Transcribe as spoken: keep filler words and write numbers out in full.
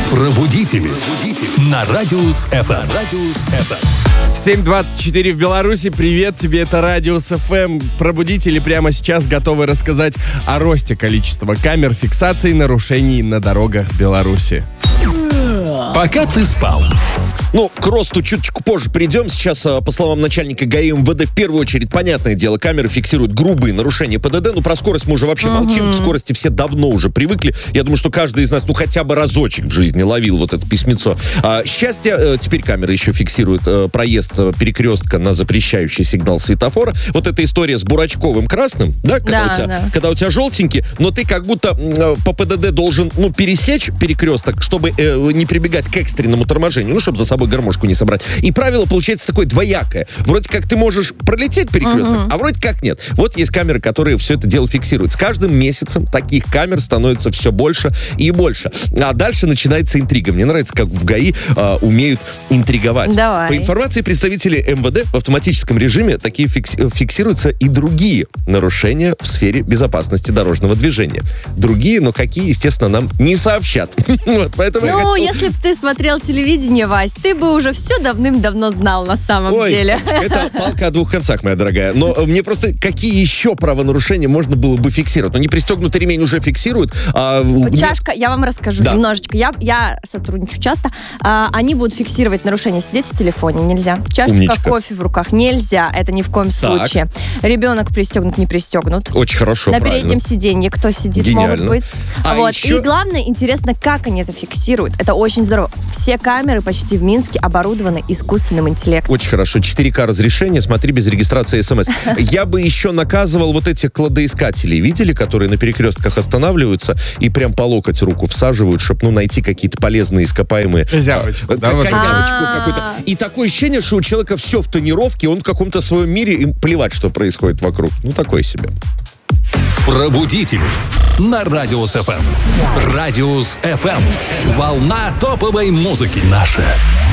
Пробудители. На Радиус эф эм. Радиус эф эм. семь двадцать четыре в Беларуси. Привет тебе, это Радиус эф эм. Пробудители прямо сейчас готовы рассказать о росте количества камер фиксации нарушений на дорогах Беларуси. Пока ты спал. Ну, к росту чуточку позже придем. Сейчас, по словам начальника ГАИ МВД, в первую очередь, понятное дело, камеры фиксируют грубые нарушения ПДД. Ну, про скорость мы уже вообще uh-huh. молчим. К скорости все давно уже привыкли. Я думаю, что каждый из нас, ну, хотя бы разочек в жизни ловил вот это письмецо. А, счастье, теперь камеры еще фиксируют а, проезд перекрестка на запрещающий сигнал светофора. Вот эта история с бурачковым красным, да, когда, да, у, тебя, да. когда у тебя желтенький, но ты как будто а, по ПДД должен, ну, пересечь перекресток, чтобы э, не прибегать к экстренному торможению, ну, чтобы за собой гармошку не собрать. И правило получается такое двоякое. Вроде как ты можешь пролететь перекресток, uh-huh. а вроде как нет. Вот есть камеры, которые все это дело фиксируют. С каждым месяцем таких камер становится все больше и больше. А дальше начинается интрига. Мне нравится, как в ГАИ а, умеют интриговать. Давай. По информации представителей МВД, в автоматическом режиме такие фикс- фиксируются и другие нарушения в сфере безопасности дорожного движения. Другие, но какие, естественно, нам не сообщат. Вот, поэтому я Ну, хотел... если бы ты смотрел телевидение, Вась, ты бы уже все давным-давно знал на самом Ой, деле. это палка о двух концах, моя дорогая. Но мне просто какие еще правонарушения можно было бы фиксировать? Ну, непристегнутый ремень уже фиксируют. А... Чашка, я вам расскажу да. немножечко. Я, я сотрудничаю часто. А, они будут фиксировать нарушения. Сидеть в телефоне нельзя. Чашечка Умничка. кофе в руках нельзя. Это ни в коем случае. Так. Ребенок пристегнут, не пристегнут. Очень хорошо, На правильно. переднем сиденье кто сидит, Гениально. могут быть. А вот. еще... И главное, интересно, как они это фиксируют. Это очень здорово. Все камеры почти в Минске оборудованы искусственным интеллектом. Очень хорошо. четыре ка разрешение, смотри, без регистрации смс. Я бы еще наказывал вот этих кладоискателей. Видели, которые на перекрестках останавливаются и прям по локоть руку всаживают, чтобы, ну, найти какие-то полезные ископаемые... Козявочку. Да, вот козявочку какую-то. И такое ощущение, что у человека все в тонировке, он в каком-то своем мире, им плевать, что происходит вокруг. Ну, такое себе. Пробудители. На Радиус эф эм. Радиус эф эм. Волна топовой музыки. Наша.